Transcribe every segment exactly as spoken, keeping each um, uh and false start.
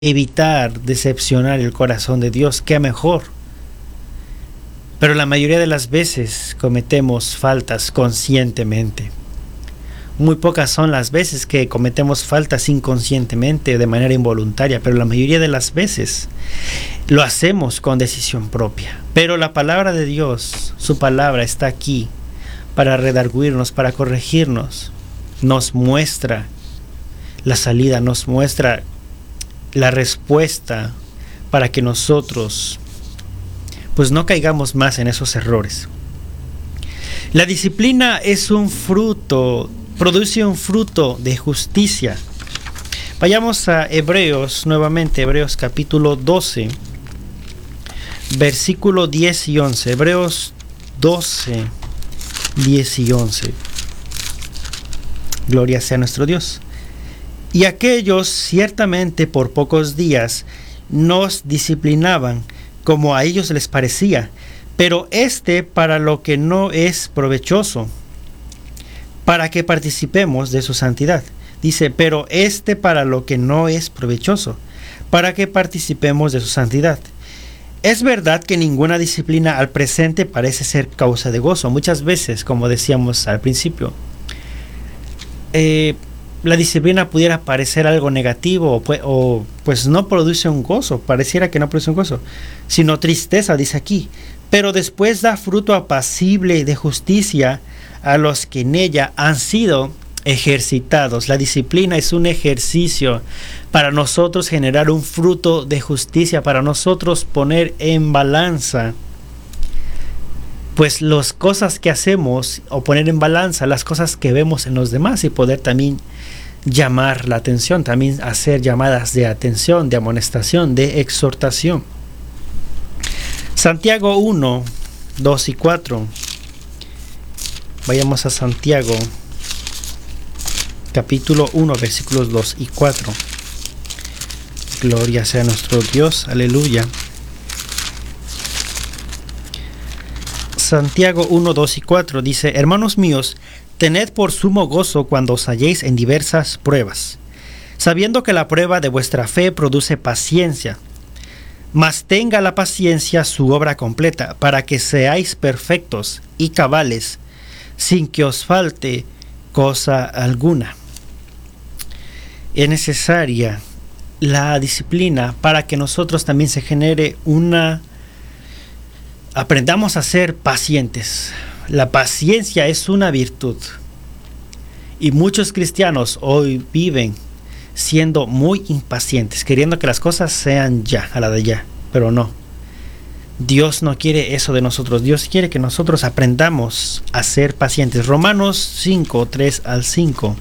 evitar decepcionar el corazón de Dios, qué mejor. Pero la mayoría de las veces cometemos faltas conscientemente. Muy pocas son las veces que cometemos faltas inconscientemente, de manera involuntaria, pero la mayoría de las veces lo hacemos con decisión propia. Pero la palabra de Dios, su palabra está aquí para redarguirnos, para corregirnos. Nos muestra la salida, nos muestra la respuesta para que nosotros pues no caigamos más en esos errores. La disciplina es un fruto, produce un fruto de justicia. Vayamos a Hebreos nuevamente, Hebreos capítulo doce, versículo diez y once. Hebreos doce, diez y once. Gloria sea nuestro Dios. Y aquellos ciertamente por pocos días nos disciplinaban como a ellos les parecía, pero este para lo que no es provechoso, para que participemos de su santidad. Dice, pero este para lo que no es provechoso, para que participemos de su santidad. Es verdad que ninguna disciplina al presente parece ser causa de gozo. Muchas veces, como decíamos al principio, eh, la disciplina pudiera parecer algo negativo o, o pues no produce un gozo, pareciera que no produce un gozo, sino tristeza, dice aquí. Pero después da fruto apacible de justicia a los que en ella han sido ejercitados. La disciplina es un ejercicio para nosotros generar un fruto de justicia, para nosotros poner en balanza pues las cosas que hacemos, o poner en balanza las cosas que vemos en los demás, y poder también llamar la atención, también hacer llamadas de atención, de amonestación, de exhortación. Santiago uno, dos y cuatro. Vayamos a Santiago capítulo uno, versículos dos y cuatro. Gloria sea nuestro Dios, aleluya. Santiago uno, dos y cuatro dice: hermanos míos, tened por sumo gozo cuando os halléis en diversas pruebas, sabiendo que la prueba de vuestra fe produce paciencia. Mas tenga la paciencia su obra completa, para que seáis perfectos y cabales, sin que os falte cosa alguna. Es necesaria la disciplina para que nosotros también se genere una... aprendamos a ser pacientes. La paciencia es una virtud. Y muchos cristianos hoy viven siendo muy impacientes, queriendo que las cosas sean ya, a la de ya. Pero no. Dios no quiere eso de nosotros. Dios quiere que nosotros aprendamos a ser pacientes. Romanos cinco, tres al cinco.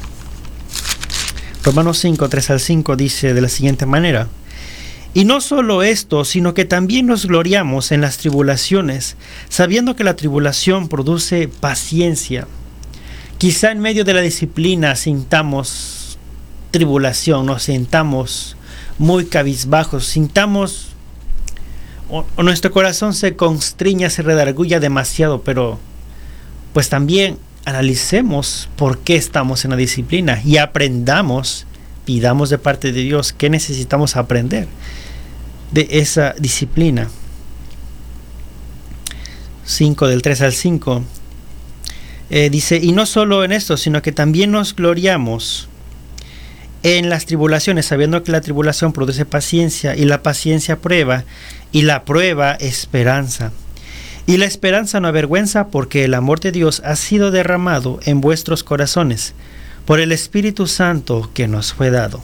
Romanos cinco, tres al cinco dice de la siguiente manera: y no solo esto, sino que también nos gloriamos en las tribulaciones, sabiendo que la tribulación produce paciencia. Quizá en medio de la disciplina sintamos tribulación, nos sintamos muy cabizbajos, sintamos, o, o nuestro corazón se constriña, se redarguya demasiado, pero pues también analicemos por qué estamos en la disciplina y aprendamos, pidamos de parte de Dios qué necesitamos aprender de esa disciplina. cinco del tres al cinco eh, dice: y no solo en esto, sino que también nos gloriamos en las tribulaciones, sabiendo que la tribulación produce paciencia, y la paciencia prueba, y la prueba esperanza. Y la esperanza no avergüenza, porque el amor de Dios ha sido derramado en vuestros corazones por el Espíritu Santo que nos fue dado.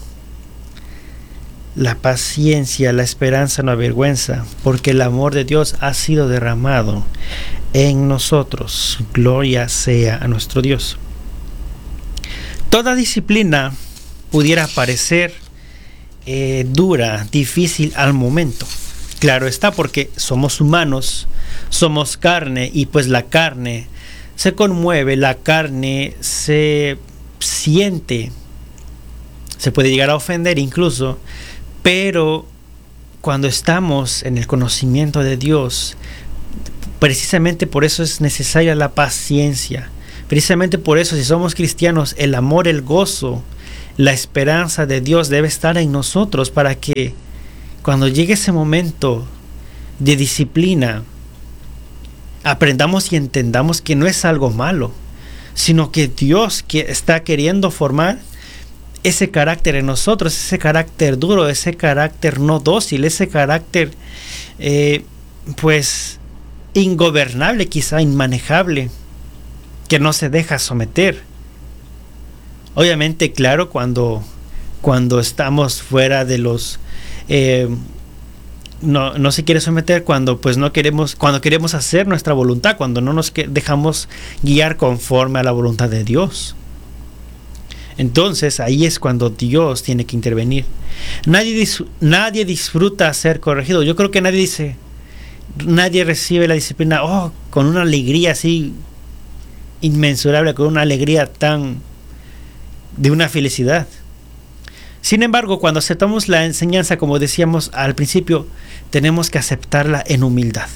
La paciencia, la esperanza no avergüenza, porque el amor de Dios ha sido derramado en nosotros. Gloria sea a nuestro Dios. Toda disciplina pudiera parecer eh, dura, difícil al momento. Claro está, porque somos humanos, somos carne, y pues la carne se conmueve, la carne se siente, se puede llegar a ofender incluso, pero cuando estamos en el conocimiento de Dios, precisamente por eso es necesaria la paciencia. Precisamente por eso, si somos cristianos, el amor, el gozo La esperanza de Dios debe estar en nosotros para que cuando llegue ese momento de disciplina, aprendamos y entendamos que no es algo malo, sino que Dios que está queriendo formar ese carácter en nosotros, ese carácter duro, ese carácter no dócil, ese carácter eh, pues ingobernable, quizá inmanejable, que no se deja someter. Obviamente, claro, cuando, cuando estamos fuera de los eh, no, no se quiere someter cuando pues no queremos, cuando queremos hacer nuestra voluntad, cuando no nos que, dejamos guiar conforme a la voluntad de Dios. Entonces ahí es cuando Dios tiene que intervenir. Nadie, dis, nadie disfruta ser corregido. Yo creo que nadie dice, nadie recibe la disciplina oh, con una alegría así inmensurable, con una alegría tan de una felicidad. Sin embargo, cuando aceptamos la enseñanza, como decíamos al principio, tenemos que aceptarla en humildad.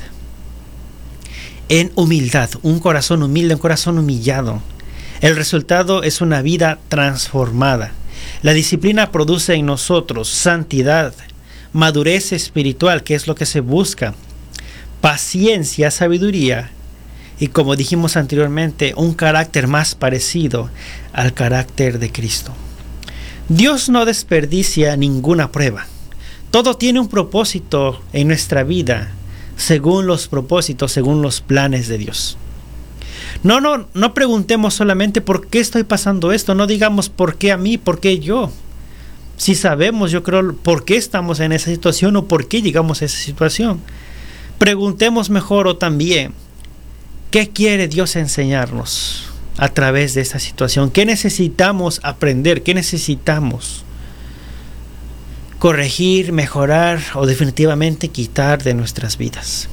En humildad, un corazón humilde, un corazón humillado. El resultado es una vida transformada. La disciplina produce en nosotros santidad, madurez espiritual, que es lo que se busca, paciencia, sabiduría y, como dijimos anteriormente, un carácter más parecido al carácter de Cristo. Dios no desperdicia ninguna prueba. Todo tiene un propósito en nuestra vida, según los propósitos, según los planes de Dios. No, no, no preguntemos solamente por qué estoy pasando esto. No digamos por qué a mí, por qué yo. Si sabemos, yo creo, por qué estamos en esa situación o por qué llegamos a esa situación. Preguntemos mejor o también, ¿qué quiere Dios enseñarnos a través de esta situación? ¿Qué necesitamos aprender? ¿Qué necesitamos corregir, mejorar o definitivamente quitar de nuestras vidas?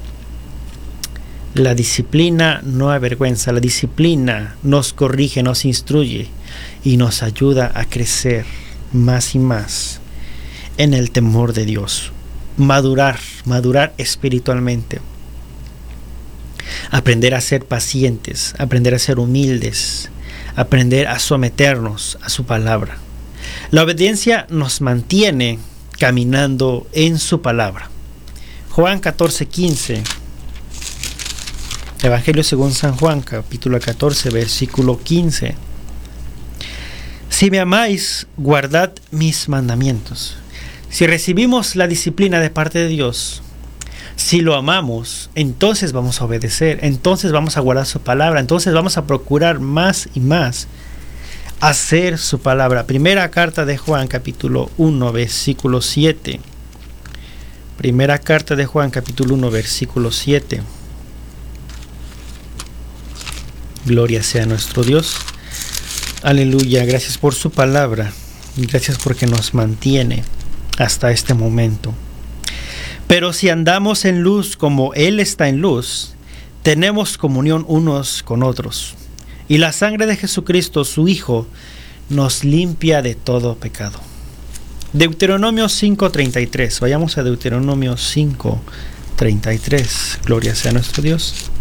La disciplina no avergüenza, la disciplina nos corrige, nos instruye y nos ayuda a crecer más y más en el temor de Dios. Madurar, madurar espiritualmente. Aprender a ser pacientes, aprender a ser humildes, aprender a someternos a su palabra. La obediencia nos mantiene caminando en su palabra. Juan catorce quince. Evangelio según San Juan, capítulo catorce, versículo quince. Si me amáis, guardad mis mandamientos. Si recibimos la disciplina de parte de Dios, si lo amamos, entonces vamos a obedecer, entonces vamos a guardar su palabra, entonces vamos a procurar más y más hacer su palabra. Primera carta de Juan, capítulo uno, versículo siete. Primera carta de Juan, capítulo uno, versículo siete. Gloria sea a nuestro Dios. Aleluya. Gracias por su palabra. Gracias porque nos mantiene hasta este momento. Pero si andamos en luz como Él está en luz, tenemos comunión unos con otros. Y la sangre de Jesucristo, su Hijo, nos limpia de todo pecado. Deuteronomio cinco treinta y tres. Vayamos a Deuteronomio cinco treinta y tres. Gloria sea a nuestro Dios.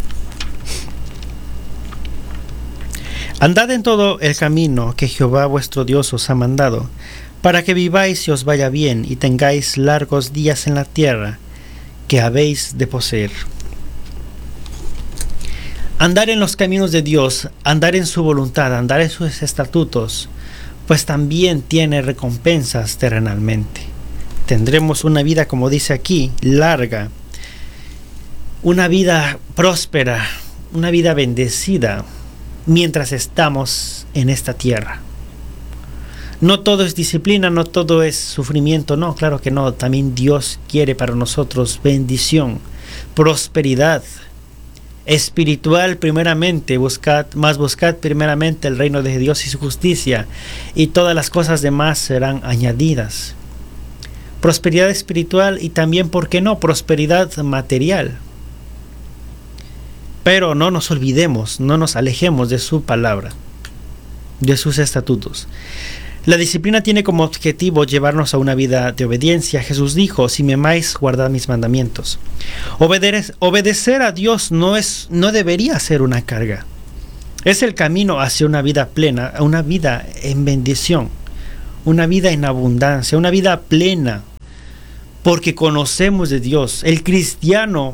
Andad en todo el camino que Jehová vuestro Dios os ha mandado, para que viváis y os vaya bien, y tengáis largos días en la tierra que habéis de poseer. Andar en los caminos de Dios, andar en su voluntad, andar en sus estatutos, pues también tiene recompensas terrenalmente. Tendremos una vida, como dice aquí, larga, una vida próspera, una vida bendecida, mientras estamos en esta tierra. No todo es disciplina, no todo es sufrimiento, no, claro que no. También Dios quiere para nosotros bendición, prosperidad espiritual primeramente. Buscad, más buscad primeramente el reino de Dios y su justicia, y todas las cosas demás serán añadidas. Prosperidad espiritual y también, ¿por qué no?, prosperidad material. Pero no nos olvidemos, no nos alejemos de su palabra, de sus estatutos. La disciplina tiene como objetivo llevarnos a una vida de obediencia. Jesús dijo, si me amáis, guardad mis mandamientos. Obedecer, obedecer a Dios no, es, no debería ser una carga. Es el camino hacia una vida plena, una vida en bendición. una vida en abundancia, una vida plena, porque conocemos de Dios. El cristiano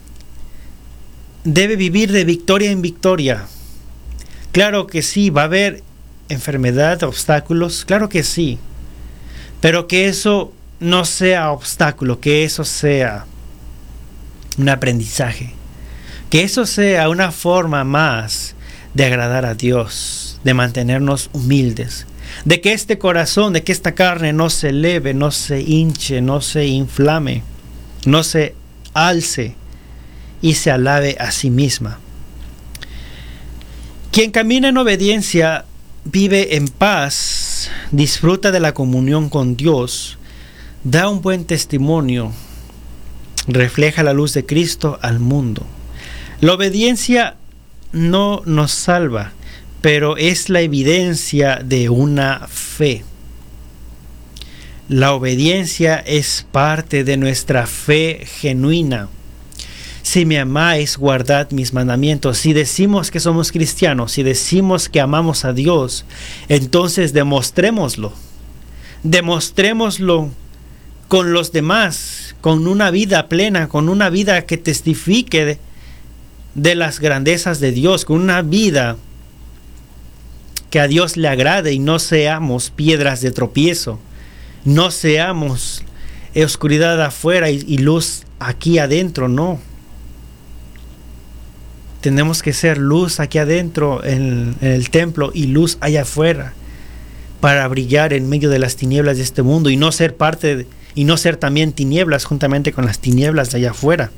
debe vivir de victoria en victoria. Claro que sí, va a haber enfermedad, obstáculos, claro que sí, pero que eso no sea obstáculo, que eso sea un aprendizaje, que eso sea una forma más de agradar a Dios, de mantenernos humildes, de que este corazón, de que esta carne no se eleve, no se hinche, no se inflame, no se alce y se alabe a sí misma. Quien camina en obediencia vive en paz, disfruta de la comunión con Dios, da un buen testimonio, refleja la luz de Cristo al mundo. La obediencia no nos salva, pero es la evidencia de una fe. La obediencia es parte de nuestra fe genuina. Si me amáis, guardad mis mandamientos. Si decimos que somos cristianos, si decimos que amamos a Dios, entonces demostrémoslo. Demostrémoslo con los demás, con una vida plena, con una vida que testifique de, de las grandezas de Dios, con una vida que a Dios le agrade, y no seamos piedras de tropiezo, no seamos oscuridad afuera y, y luz aquí adentro, no. Tenemos que ser luz aquí adentro en, en el templo y luz allá afuera, para brillar en medio de las tinieblas de este mundo y no ser parte de, y no ser también tinieblas juntamente con las tinieblas de allá afuera.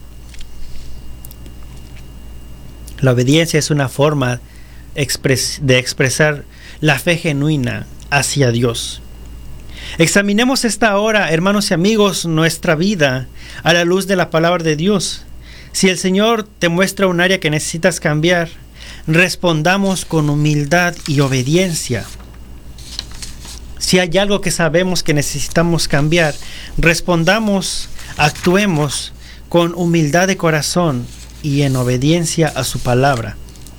La obediencia es una forma expres, de expresar la fe genuina hacia Dios. Examinemos esta hora, hermanos y amigos, nuestra vida a la luz de la palabra de Dios. Si el Señor te muestra un área que necesitas cambiar, respondamos con humildad y obediencia. Si hay algo que sabemos que necesitamos cambiar, respondamos, actuemos con humildad de corazón y en obediencia a su palabra.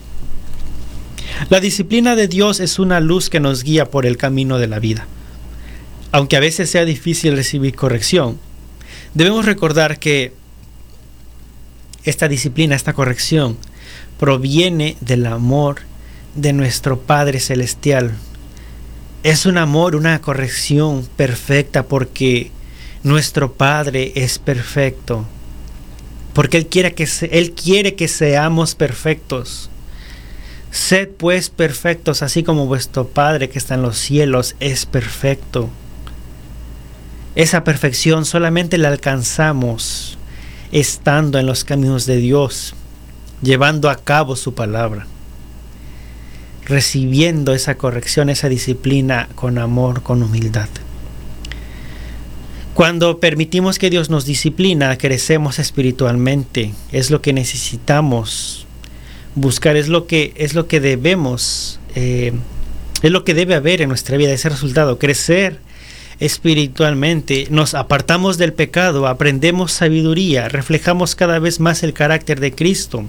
La disciplina de Dios es una luz que nos guía por el camino de la vida. Aunque a veces sea difícil recibir corrección, debemos recordar que esta disciplina, esta corrección, proviene del amor de nuestro Padre Celestial. Es un amor, una corrección perfecta, porque nuestro Padre es perfecto. Porque Él quiere que, se, Él quiere que seamos perfectos. Sed pues perfectos, así como vuestro Padre que está en los cielos es perfecto. Esa perfección solamente la alcanzamos estando en los caminos de Dios, llevando a cabo su palabra, recibiendo esa corrección, esa disciplina con amor, con humildad. Cuando permitimos que Dios nos disciplina, crecemos espiritualmente. Es lo que necesitamos buscar, es lo que, es lo que debemos, eh, es lo que debe haber en nuestra vida, ese resultado, crecer espiritualmente. Nos apartamos del pecado, aprendemos sabiduría, reflejamos cada vez más el carácter de Cristo.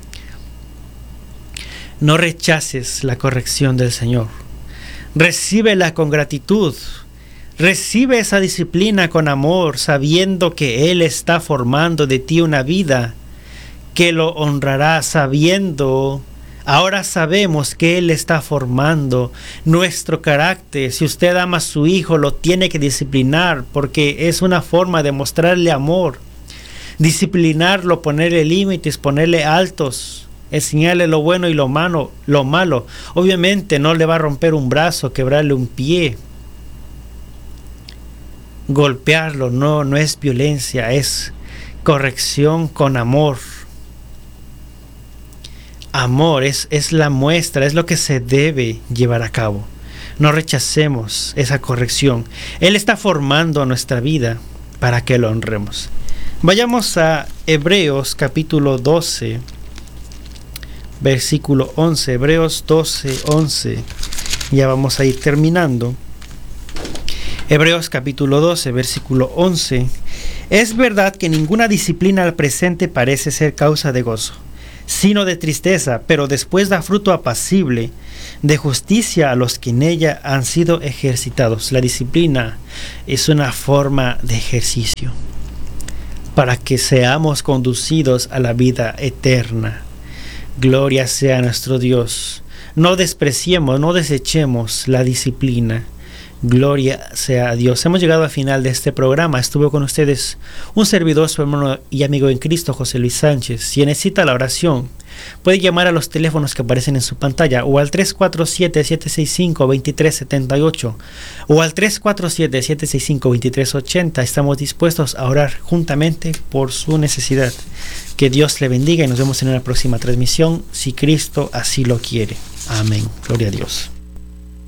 No rechaces la corrección del Señor. Recíbela con gratitud. Recibe esa disciplina con amor, sabiendo que Él está formando de ti una vida que lo honrará, sabiendo, ahora sabemos que Él está formando nuestro carácter. Si usted ama a su hijo, lo tiene que disciplinar, porque es una forma de mostrarle amor. Disciplinarlo, ponerle límites, ponerle altos, enseñarle lo bueno y lo malo, lo malo. Obviamente no le va a romper un brazo, quebrarle un pie, golpearlo, no, no es violencia, es corrección con amor. Amor es, es la muestra, es lo que se debe llevar a cabo. No rechacemos esa corrección. Él está formando nuestra vida para que lo honremos. Vayamos a Hebreos capítulo doce, versículo once. Hebreos doce, once. Ya vamos a ir terminando. Hebreos capítulo doce, versículo once. Es verdad que ninguna disciplina al presente parece ser causa de gozo, sino de tristeza, pero después da fruto apacible de justicia a los que en ella han sido ejercitados. La disciplina es una forma de ejercicio para que seamos conducidos a la vida eterna. Gloria sea a nuestro Dios. No despreciemos, no desechemos la disciplina. Gloria sea a Dios. Hemos llegado al final de este programa. Estuvo con ustedes un servidor, su hermano y amigo en Cristo, José Luis Sánchez. Si necesita la oración, puede llamar a los teléfonos que aparecen en su pantalla o al tres cuatro siete, siete seis cinco, dos tres siete ocho o al tres cuatro siete, siete seis cinco, dos tres ocho cero. Estamos dispuestos a orar juntamente por su necesidad. Que Dios le bendiga y nos vemos en una próxima transmisión, si Cristo así lo quiere. Amén. Gloria a Dios.